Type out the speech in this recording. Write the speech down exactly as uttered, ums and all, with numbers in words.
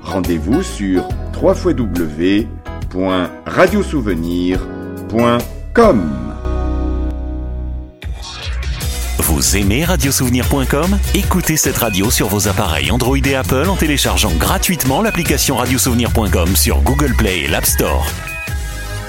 rendez-vous sur w w w point radiosouvenir point com. Vous aimez radiosouvenir point com ? Écoutez cette radio sur vos appareils Android et Apple en téléchargeant gratuitement l'application radiosouvenir point com sur Google Play et l'App Store.